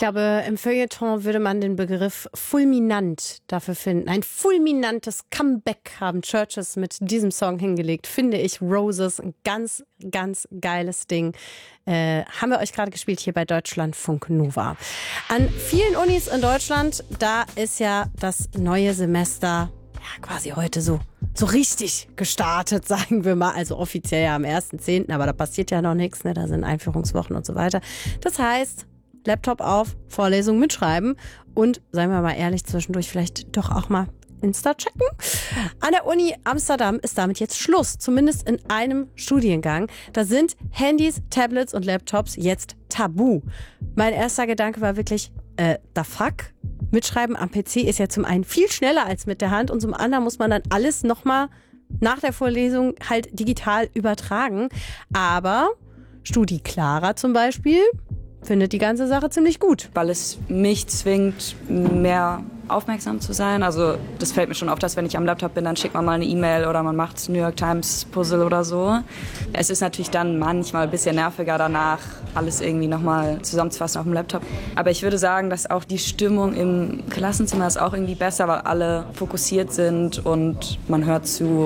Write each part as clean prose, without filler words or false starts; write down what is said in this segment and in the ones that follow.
glaube, im Feuilleton würde man den Begriff fulminant dafür finden. Ein fulminantes Comeback haben Churches mit diesem Song hingelegt. Finde ich Roses ein ganz, ganz geiles Ding. Haben wir euch gerade gespielt hier bei Deutschlandfunk Nova. An vielen Unis in Deutschland, da ist ja das neue Semester quasi heute so richtig gestartet, sagen wir mal. Also offiziell ja am 1.10., aber da passiert ja noch nichts, ne? Da sind Einführungswochen und so weiter. Das heißt, Laptop auf, Vorlesung mitschreiben und, seien wir mal ehrlich, zwischendurch vielleicht doch auch mal Insta checken. An der Uni Amsterdam ist damit jetzt Schluss, zumindest in einem Studiengang. Da sind Handys, Tablets und Laptops jetzt tabu. Mein erster Gedanke war wirklich, the fuck? Mitschreiben am PC ist ja zum einen viel schneller als mit der Hand und zum anderen muss man dann alles nochmal nach der Vorlesung halt digital übertragen. Aber Studi Clara zum Beispiel findet die ganze Sache ziemlich gut. Weil es mich zwingt, mehr aufmerksam zu sein. Also das fällt mir schon auf, dass wenn ich am Laptop bin, dann schickt man mal eine E-Mail oder man macht New York Times Puzzle oder so. Es ist natürlich dann manchmal ein bisschen nerviger danach, alles irgendwie nochmal zusammenzufassen auf dem Laptop. Aber ich würde sagen, dass auch die Stimmung im Klassenzimmer ist auch irgendwie besser, weil alle fokussiert sind und man hört zu.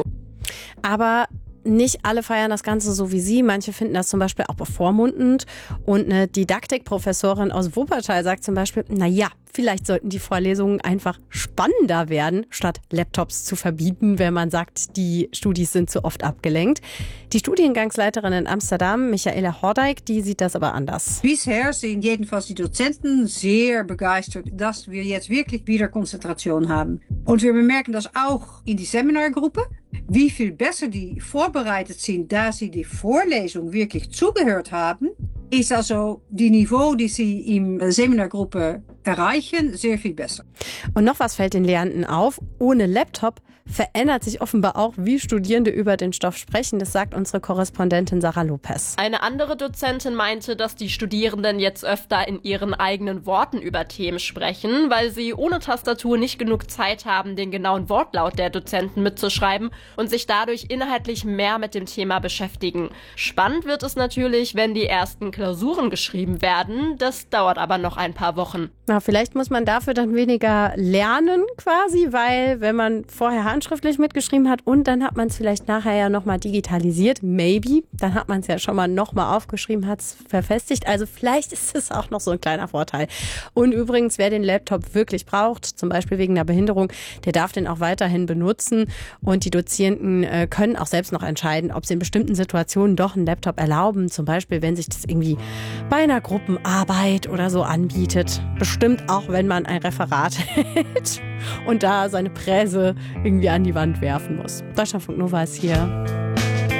Aber nicht alle feiern das Ganze so wie sie. Manche finden das zum Beispiel auch bevormundend. Und eine Didaktikprofessorin aus Wuppertal sagt zum Beispiel, naja, vielleicht sollten die Vorlesungen einfach spannender werden, statt Laptops zu verbieten, wenn man sagt, die Studis sind zu oft abgelenkt. Die Studiengangsleiterin in Amsterdam, Michaela Hordijk, die sieht das aber anders. Bisher sind jedenfalls die Dozenten sehr begeistert, dass wir jetzt wirklich wieder Konzentration haben. Und wir bemerken das auch in die Seminargruppe, wie viel besser die vorbereitet sind, da sie die Vorlesung wirklich zugehört haben, ist also die Niveau, die sie in Seminargruppe erreichen, sehr viel besser. Und noch was fällt den Lehrenden auf. Ohne Laptop verändert sich offenbar auch, wie Studierende über den Stoff sprechen. Das sagt unsere Korrespondentin Sarah Lopez. Eine andere Dozentin meinte, dass die Studierenden jetzt öfter in ihren eigenen Worten über Themen sprechen, weil sie ohne Tastatur nicht genug Zeit haben, den genauen Wortlaut der Dozenten mitzuschreiben und sich dadurch inhaltlich mehr mit dem Thema beschäftigen. Spannend wird es natürlich, wenn die ersten Klausuren geschrieben werden. Das dauert aber noch ein paar Wochen. Na, vielleicht muss man dafür dann weniger lernen quasi, weil wenn man vorher handschriftlich mitgeschrieben hat und dann hat man es vielleicht nachher ja nochmal digitalisiert, maybe, dann hat man es ja schon mal nochmal aufgeschrieben, hat es verfestigt. Also vielleicht ist es auch noch so ein kleiner Vorteil. Und übrigens, wer den Laptop wirklich braucht, zum Beispiel wegen einer Behinderung, der darf den auch weiterhin benutzen und die Dozierenden können auch selbst noch entscheiden, ob sie in bestimmten Situationen doch einen Laptop erlauben, zum Beispiel, wenn sich das irgendwie bei einer Gruppenarbeit oder so anbietet. Bestimmt auch, wenn man ein Referat hält und da seine Präse irgendwie an die Wand werfen muss. Deutschlandfunk Nova ist hier.